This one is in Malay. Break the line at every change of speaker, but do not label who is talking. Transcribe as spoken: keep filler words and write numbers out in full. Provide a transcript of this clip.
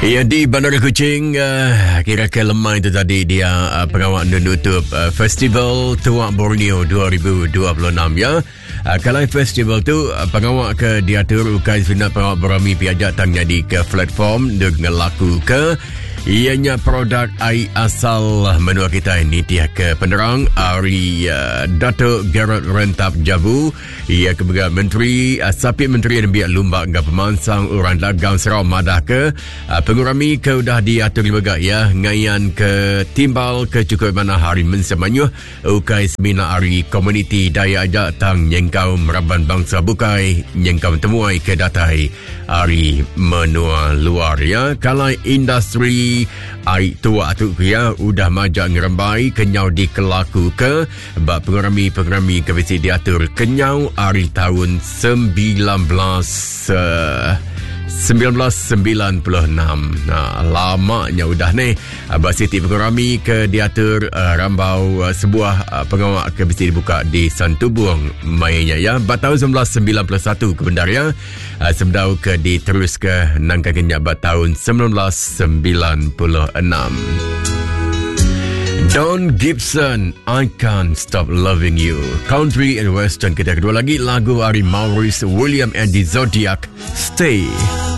Ya, di Bandar Kuching, uh, kira-kira lemah itu tadi dia uh, pengawal menutup uh, Festival Tuak Borneo dua ribu dua puluh enam ya. Uh, kalau festival tu uh, pengawal ke diatur ukai sunat pengawal berami piajak tang jadi ke platform dengan laku ke ianya produk air asal menua kita ini dia ke penerang Ari uh, Dato' Gerard Rentap Jabu ia kebegal Menteri uh, Sapi Menteri dan Biak Lumbak dengan pemansang Uran Dagang Serau Madah ke uh, pengurami ke udah diatur juga ya ngayan ke timbal ke cukup mana hari mensemanyuh ukai semina Ari komuniti daya ajak tang nyengkau meraban bangsa bukai nyengkau temuai ke datai Ari menua luar ya kalau industri ai tua tu ya udah majak ngerembai kenyau di kelaku ke bak pengerami-pengerami ke besi diatur kenyau hari tahun sembilan belas sembilan puluh enam. Nah, lamanya udah ni Abah Siti pengerami ke diatur uh, rambau uh, sebuah uh, pengawal ke besi dibuka di Santubong mainnya ya. Bat tahun sembilan belas sembilan puluh satu ke bendar ya. Uh, sebedau ke diterus ke nangka kenyak bat tahun sembilan belas sembilan puluh enam. Don Gibson, I Can't Stop Loving You. Country and Western kita kedua lagi lagu dari Maurice William and the Zodiac, Stay.